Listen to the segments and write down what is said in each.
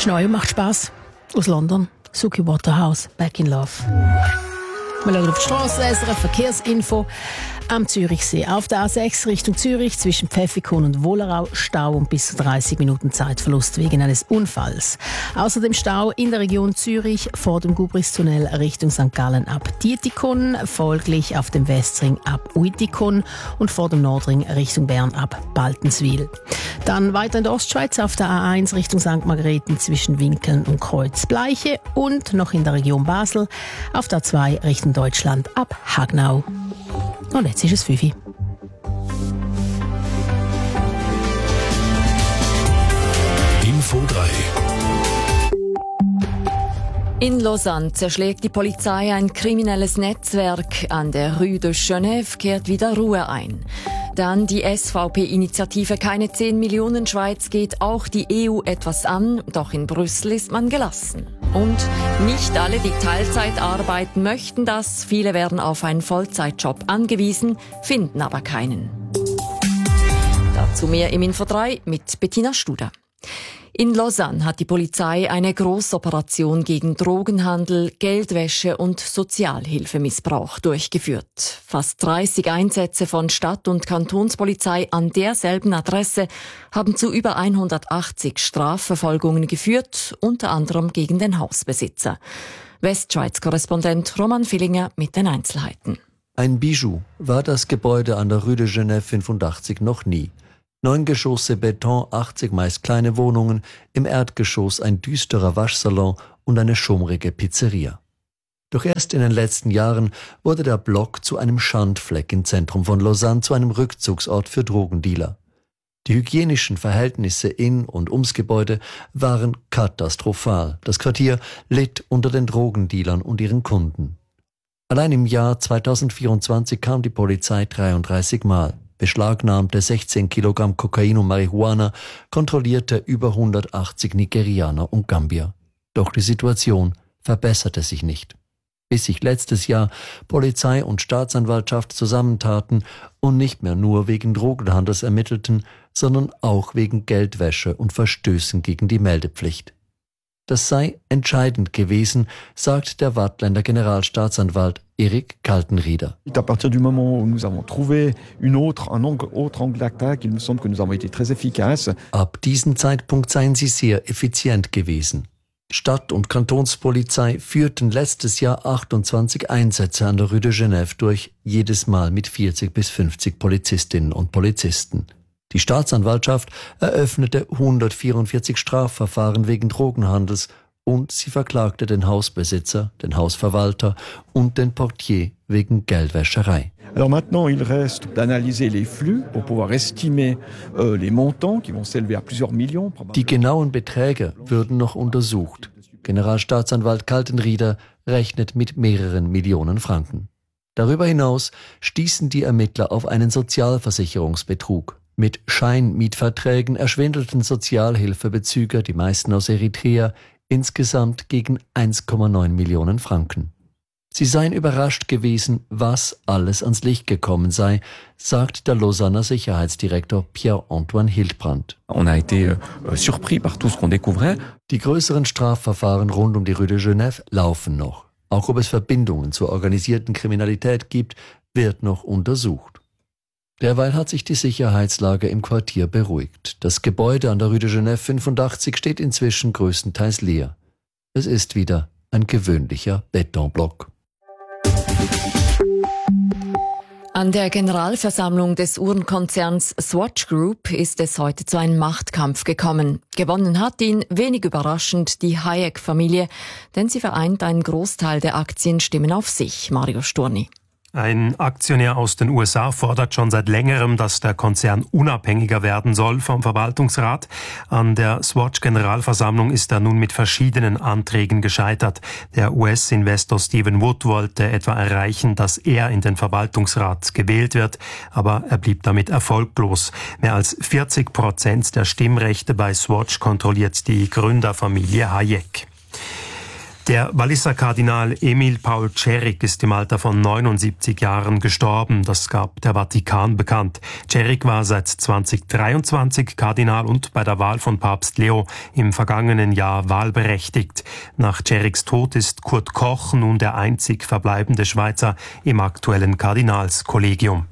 ist neu und macht Spass. Aus London, Suki Waterhouse, Back in Love. Wir schauen auf die Strasse, SRF Verkehrsinfo am Zürichsee. Auf der A6 Richtung Zürich zwischen Pfäffikon und Wollerau Stau und bis zu 30 Minuten Zeitverlust wegen eines Unfalls. Außerdem Stau in der Region Zürich vor dem Gubristunnel Richtung St. Gallen ab Dietikon, folglich auf dem Westring ab Uitikon und vor dem Nordring Richtung Bern ab Baltenswil. Dann weiter in der Ostschweiz auf der A1 Richtung St. Margrethen zwischen Winkeln und Kreuzbleiche und noch in der Region Basel auf der A2 Richtung Deutschland ab Hagnau. Und jetzt ist es 5 Uhr. Info 3. In Lausanne zerschlägt die Polizei ein kriminelles Netzwerk. An der Rue de Genève kehrt wieder Ruhe ein. Dann die SVP-Initiative Keine 10 Millionen Schweiz geht auch die EU etwas an, doch in Brüssel ist man gelassen. Und nicht alle, die Teilzeit arbeiten, möchten das. Viele werden auf einen Vollzeitjob angewiesen, finden aber keinen. Dazu mehr im Info 3 mit Bettina Studer. In Lausanne hat die Polizei eine Grossoperation gegen Drogenhandel, Geldwäsche und Sozialhilfemissbrauch durchgeführt. Fast 30 Einsätze von Stadt- und Kantonspolizei an derselben Adresse haben zu über 180 Strafverfolgungen geführt, unter anderem gegen den Hausbesitzer. Westschweiz-Korrespondent Roman Villinger mit den Einzelheiten. Ein Bijou war das Gebäude an der Rue de Genève 85 noch nie. 9 Geschosse Beton, 80 meist kleine Wohnungen, im Erdgeschoss ein düsterer Waschsalon und eine schummrige Pizzeria. Doch erst in den letzten Jahren wurde der Block zu einem Schandfleck im Zentrum von Lausanne, zu einem Rückzugsort für Drogendealer. Die hygienischen Verhältnisse in und ums Gebäude waren katastrophal. Das Quartier litt unter den Drogendealern und ihren Kunden. Allein im Jahr 2024 kam die Polizei 33 Mal. Beschlagnahmte 16 Kilogramm Kokain und Marihuana, kontrollierte über 180 Nigerianer und Gambier. Doch die Situation verbesserte sich nicht. Bis sich letztes Jahr Polizei und Staatsanwaltschaft zusammentaten und nicht mehr nur wegen Drogenhandels ermittelten, sondern auch wegen Geldwäsche und Verstößen gegen die Meldepflicht. Das sei entscheidend gewesen, sagt der Waadtländer Generalstaatsanwalt Erik Kaltenrieder. À partir du moment où nous avons trouvé un autre angle d'attaque, il me semble que nous avons été très efficaces. Ab diesem Zeitpunkt seien sie sehr effizient gewesen. Stadt- und Kantonspolizei führten letztes Jahr 28 Einsätze an der Rue de Genève durch, jedes Mal mit 40 bis 50 Polizistinnen und Polizisten. Die Staatsanwaltschaft eröffnete 144 Strafverfahren wegen Drogenhandels und sie verklagte den Hausbesitzer, den Hausverwalter und den Portier wegen Geldwäscherei. Alors maintenant, il reste d'analyser les flux pour pouvoir estimer les montants qui vont s'élever à plusieurs millions. Die genauen Beträge würden noch untersucht. Generalstaatsanwalt Kaltenrieder rechnet mit mehreren Millionen Franken. Darüber hinaus stießen die Ermittler auf einen Sozialversicherungsbetrug. Mit Scheinmietverträgen erschwindelten Sozialhilfebezüger, die meisten aus Eritrea, insgesamt gegen 1,9 Millionen Franken. Sie seien überrascht gewesen, was alles ans Licht gekommen sei, sagt der Lausanner Sicherheitsdirektor Pierre-Antoine Hildbrand. On a été surpris par tout ce qu'on découvrait. Die größeren Strafverfahren rund um die Rue de Genève laufen noch. Auch ob es Verbindungen zur organisierten Kriminalität gibt, wird noch untersucht. Derweil hat sich die Sicherheitslage im Quartier beruhigt. Das Gebäude an der Rue de Genève 85 steht inzwischen größtenteils leer. Es ist wieder ein gewöhnlicher Betonblock. An der Generalversammlung des Uhrenkonzerns Swatch Group ist es heute zu einem Machtkampf gekommen. Gewonnen hat ihn, wenig überraschend, die Hayek-Familie, denn sie vereint einen Großteil der Aktienstimmen auf sich. Mario Storni. Ein Aktionär aus den USA fordert schon seit längerem, dass der Konzern unabhängiger werden soll vom Verwaltungsrat. An der Swatch-Generalversammlung ist er nun mit verschiedenen Anträgen gescheitert. Der US-Investor Stephen Wood wollte etwa erreichen, dass er in den Verwaltungsrat gewählt wird, aber er blieb damit erfolglos. Mehr als 40% der Stimmrechte bei Swatch kontrolliert die Gründerfamilie Hayek. Der Walliser Kardinal Emil Paul Cerik ist im Alter von 79 Jahren gestorben. Das gab der Vatikan bekannt. Cerik war seit 2023 Kardinal und bei der Wahl von Papst Leo im vergangenen Jahr wahlberechtigt. Nach Ceriks Tod ist Kurt Koch nun der einzig verbleibende Schweizer im aktuellen Kardinalskollegium.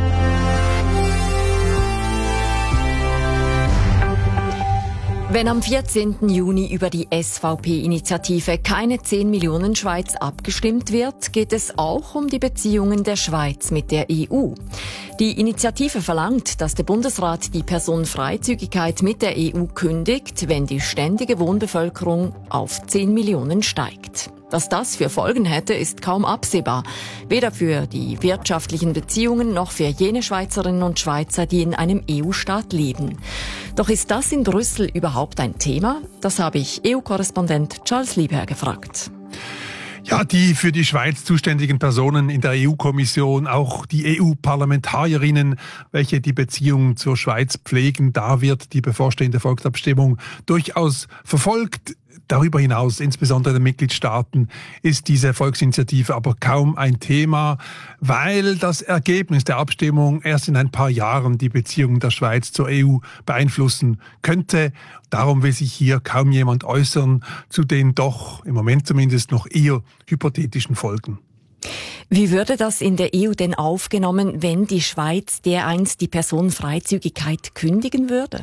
Wenn am 14. Juni über die SVP-Initiative Keine 10 Millionen Schweiz abgestimmt wird, geht es auch um die Beziehungen der Schweiz mit der EU. Die Initiative verlangt, dass der Bundesrat die Personenfreizügigkeit mit der EU kündigt, wenn die ständige Wohnbevölkerung auf 10 Millionen steigt. Was das für Folgen hätte, ist kaum absehbar. Weder für die wirtschaftlichen Beziehungen noch für jene Schweizerinnen und Schweizer, die in einem EU-Staat leben. Doch ist das in Brüssel überhaupt ein Thema? Das habe ich EU-Korrespondent Charles Lieber gefragt. Ja, die für die Schweiz zuständigen Personen in der EU-Kommission, auch die EU-Parlamentarierinnen, welche die Beziehungen zur Schweiz pflegen, da wird die bevorstehende Volksabstimmung durchaus verfolgt. Darüber hinaus, insbesondere in den Mitgliedstaaten, ist diese Volksinitiative aber kaum ein Thema, weil das Ergebnis der Abstimmung erst in ein paar Jahren die Beziehungen der Schweiz zur EU beeinflussen könnte. Darum will sich hier kaum jemand äußern zu den doch im Moment zumindest noch eher hypothetischen Folgen. Wie würde das in der EU denn aufgenommen, wenn die Schweiz dereinst die Personenfreizügigkeit kündigen würde?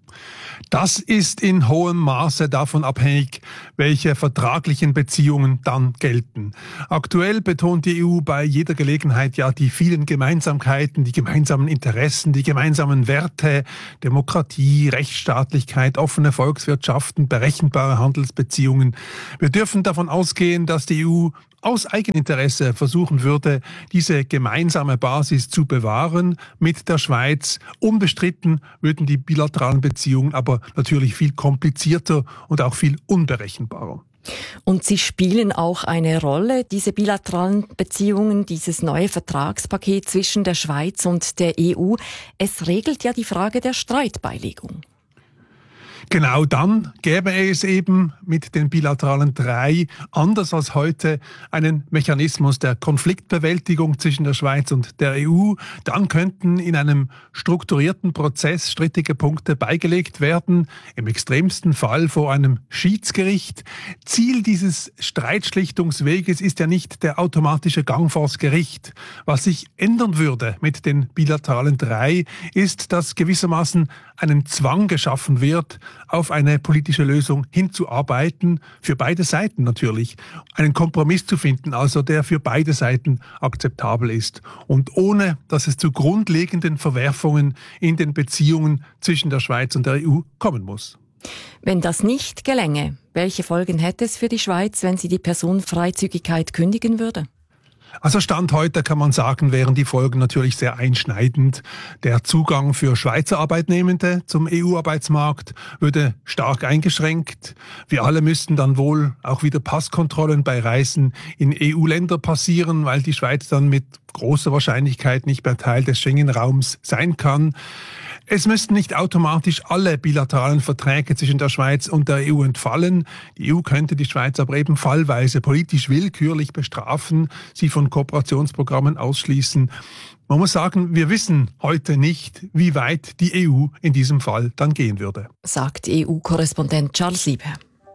Das ist in hohem Maße davon abhängig, welche vertraglichen Beziehungen dann gelten. Aktuell betont die EU bei jeder Gelegenheit ja die vielen Gemeinsamkeiten, die gemeinsamen Interessen, die gemeinsamen Werte, Demokratie, Rechtsstaatlichkeit, offene Volkswirtschaften, berechenbare Handelsbeziehungen. Wir dürfen davon ausgehen, dass die EU aus Eigeninteresse versuchen würde, diese gemeinsame Basis zu bewahren mit der Schweiz. Unbestritten würden die bilateralen Beziehungen aber natürlich viel komplizierter und auch viel unberechenbarer. Und sie spielen auch eine Rolle, diese bilateralen Beziehungen, dieses neue Vertragspaket zwischen der Schweiz und der EU. Es regelt ja die Frage der Streitbeilegung. Genau dann gäbe es eben mit den bilateralen 3, anders als heute, einen Mechanismus der Konfliktbewältigung zwischen der Schweiz und der EU. Dann könnten in einem strukturierten Prozess strittige Punkte beigelegt werden, im extremsten Fall vor einem Schiedsgericht. Ziel dieses Streitschlichtungsweges ist ja nicht der automatische Gang vors Gericht. Was sich ändern würde mit den bilateralen 3, ist, dass gewissermaßen einen Zwang geschaffen wird, auf eine politische Lösung hinzuarbeiten, für beide Seiten natürlich, einen Kompromiss zu finden, also der für beide Seiten akzeptabel ist und ohne, dass es zu grundlegenden Verwerfungen in den Beziehungen zwischen der Schweiz und der EU kommen muss. Wenn das nicht gelänge, welche Folgen hätte es für die Schweiz, wenn sie die Personenfreizügigkeit kündigen würde? Also Stand heute kann man sagen, wären die Folgen natürlich sehr einschneidend. Der Zugang für Schweizer Arbeitnehmende zum EU-Arbeitsmarkt würde stark eingeschränkt. Wir alle müssten dann wohl auch wieder Passkontrollen bei Reisen in EU-Länder passieren, weil die Schweiz dann mit großer Wahrscheinlichkeit nicht mehr Teil des Schengen-Raums sein kann. Es müssten nicht automatisch alle bilateralen Verträge zwischen der Schweiz und der EU entfallen. Die EU könnte die Schweiz aber eben fallweise politisch willkürlich bestrafen, sie von Kooperationsprogrammen ausschließen. Man muss sagen, wir wissen heute nicht, wie weit die EU in diesem Fall dann gehen würde. Sagt EU-Korrespondent Charles Lieber.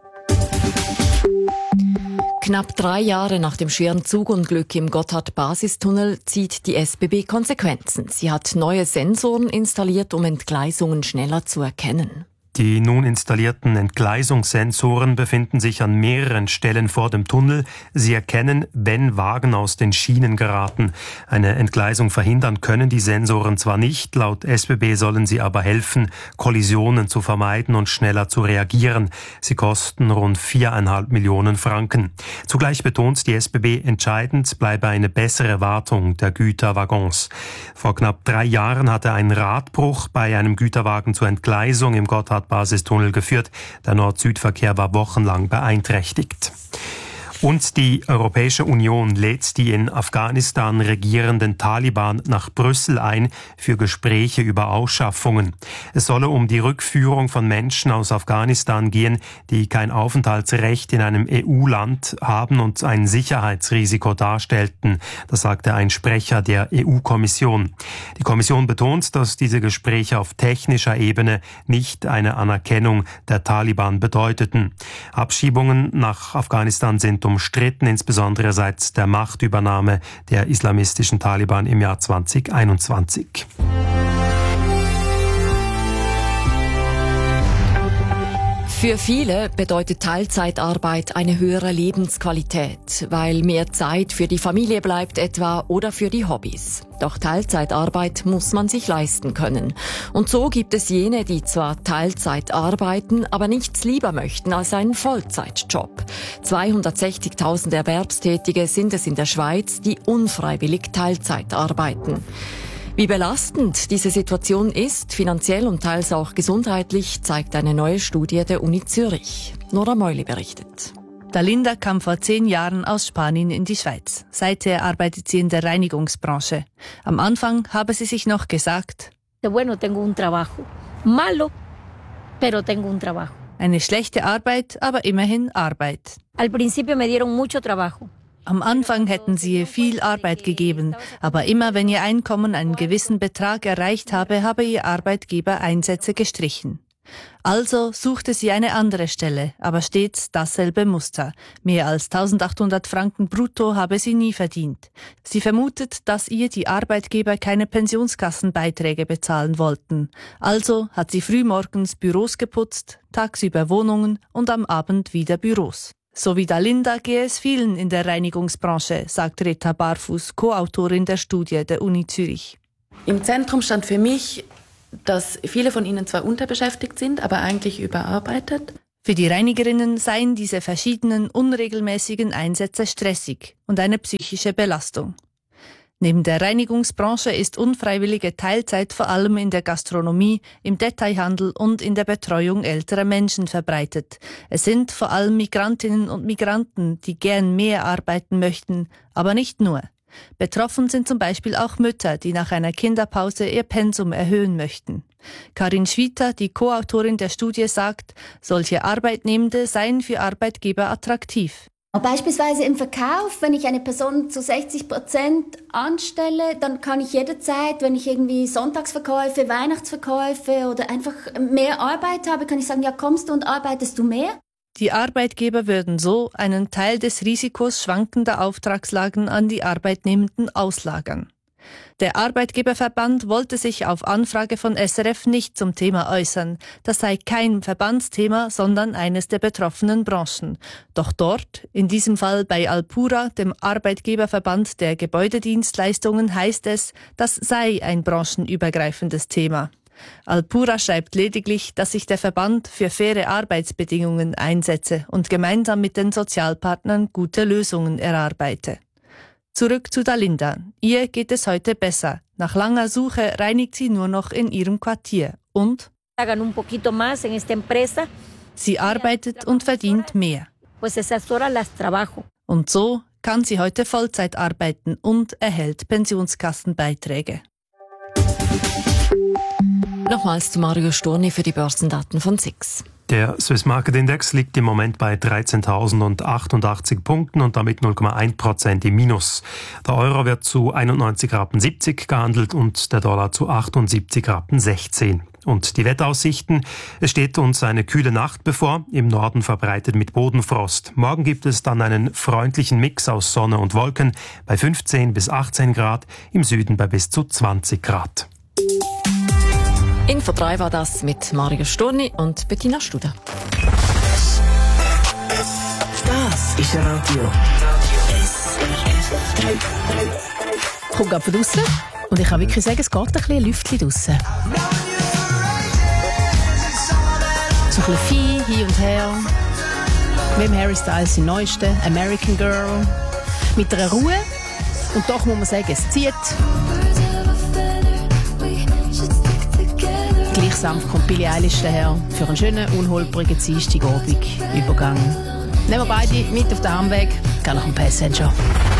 Knapp 3 Jahre nach dem schweren Zugunglück im Gotthard-Basistunnel zieht die SBB Konsequenzen. Sie hat neue Sensoren installiert, um Entgleisungen schneller zu erkennen. Die nun installierten Entgleisungssensoren befinden sich an mehreren Stellen vor dem Tunnel. Sie erkennen, wenn Wagen aus den Schienen geraten. Eine Entgleisung verhindern können die Sensoren zwar nicht, laut SBB sollen sie aber helfen, Kollisionen zu vermeiden und schneller zu reagieren. Sie kosten rund 4,5 Millionen Franken. Zugleich betont die SBB, entscheidend bleibe eine bessere Wartung der Güterwaggons. Vor knapp 3 Jahren hatte ein Radbruch bei einem Güterwagen zur Entgleisung im Gotthard-Basistunnel geführt. Der Nord-Süd-Verkehr war wochenlang beeinträchtigt. Und die Europäische Union lädt die in Afghanistan regierenden Taliban nach Brüssel ein für Gespräche über Ausschaffungen. Es solle um die Rückführung von Menschen aus Afghanistan gehen, die kein Aufenthaltsrecht in einem EU-Land haben und ein Sicherheitsrisiko darstellten. Das sagte ein Sprecher der EU-Kommission. Die Kommission betont, dass diese Gespräche auf technischer Ebene nicht eine Anerkennung der Taliban bedeuteten. Abschiebungen nach Afghanistan sind umstritten, insbesondere seit der Machtübernahme der islamistischen Taliban im Jahr 2021. Für viele bedeutet Teilzeitarbeit eine höhere Lebensqualität, weil mehr Zeit für die Familie bleibt etwa oder für die Hobbys. Doch Teilzeitarbeit muss man sich leisten können. Und so gibt es jene, die zwar Teilzeit arbeiten, aber nichts lieber möchten als einen Vollzeitjob. 260.000 Erwerbstätige sind es in der Schweiz, die unfreiwillig Teilzeit arbeiten. Wie belastend diese Situation ist, finanziell und teils auch gesundheitlich, zeigt eine neue Studie der Uni Zürich. Nora Meuli berichtet. Dalinda kam vor 10 Jahren aus Spanien in die Schweiz. Seither arbeitet sie in der Reinigungsbranche. Am Anfang habe sie sich noch gesagt, bueno, tengo un trabajo. Malo, pero tengo un trabajo. Eine schlechte Arbeit, aber immerhin Arbeit. Al principio me dieron mucho trabajo. Am Anfang hätten sie ihr viel Arbeit gegeben, aber immer wenn ihr Einkommen einen gewissen Betrag erreicht habe, habe ihr Arbeitgeber Einsätze gestrichen. Also suchte sie eine andere Stelle, aber stets dasselbe Muster. Mehr als 1.800 Franken brutto habe sie nie verdient. Sie vermutet, dass ihr die Arbeitgeber keine Pensionskassenbeiträge bezahlen wollten. Also hat sie frühmorgens Büros geputzt, tagsüber Wohnungen und am Abend wieder Büros. So wie Dalinda gehe es vielen in der Reinigungsbranche, sagt Rita Barfuß, Co-Autorin der Studie der Uni Zürich. Im Zentrum stand für mich, dass viele von ihnen zwar unterbeschäftigt sind, aber eigentlich überarbeitet. Für die Reinigerinnen seien diese verschiedenen unregelmäßigen Einsätze stressig und eine psychische Belastung. Neben der Reinigungsbranche ist unfreiwillige Teilzeit vor allem in der Gastronomie, im Detailhandel und in der Betreuung älterer Menschen verbreitet. Es sind vor allem Migrantinnen und Migranten, die gern mehr arbeiten möchten, aber nicht nur. Betroffen sind zum Beispiel auch Mütter, die nach einer Kinderpause ihr Pensum erhöhen möchten. Karin Schwieter, die Co-Autorin der Studie, sagt, solche Arbeitnehmende seien für Arbeitgeber attraktiv. Beispielsweise im Verkauf, wenn ich eine Person zu 60% anstelle, dann kann ich jederzeit, wenn ich irgendwie Sonntagsverkäufe, Weihnachtsverkäufe oder einfach mehr Arbeit habe, kann ich sagen, ja, kommst du und arbeitest du mehr? Die Arbeitgeber würden so einen Teil des Risikos schwankender Auftragslagen an die Arbeitnehmenden auslagern. Der Arbeitgeberverband wollte sich auf Anfrage von SRF nicht zum Thema äußern. Das sei kein Verbandsthema, sondern eines der betroffenen Branchen. Doch dort, in diesem Fall bei Alpura, dem Arbeitgeberverband der Gebäudedienstleistungen, heißt es, das sei ein branchenübergreifendes Thema. Alpura schreibt lediglich, dass sich der Verband für faire Arbeitsbedingungen einsetze und gemeinsam mit den Sozialpartnern gute Lösungen erarbeite. Zurück zu Dalinda. Ihr geht es heute besser. Nach langer Suche reinigt sie nur noch in ihrem Quartier. Und sie arbeitet und verdient mehr. Und so kann sie heute Vollzeit arbeiten und erhält Pensionskassenbeiträge. Nochmals zu Mario Storni für die Börsendaten von SIX. Der Swiss Market Index liegt im Moment bei 13.088 Punkten und damit 0,1% im Minus. Der Euro wird zu 91,70 Rappen gehandelt und der Dollar zu 78,16 Rappen. Und die Wetteraussichten: Es steht uns eine kühle Nacht bevor, im Norden verbreitet mit Bodenfrost. Morgen gibt es dann einen freundlichen Mix aus Sonne und Wolken bei 15 bis 18 Grad, im Süden bei bis zu 20 Grad. Info 3 war das mit Mario Storni und Bettina Studer. Das ist Radio. Ich komme gerade von draussen und ich kann wirklich sagen, es geht ein bisschen Lüftchen draussen. So ein bisschen fein, hin und her. Mit dem Harry Styles im neuesten American Girl. Mit einer Ruhe. Und doch muss man sagen, es zieht. Gleich sanft kommt Billie Eilish daher für einen schönen, unholprigen Dienstagabend-Übergang. Nehmen wir beide mit auf den Heimweg. gar nach dem Passenger.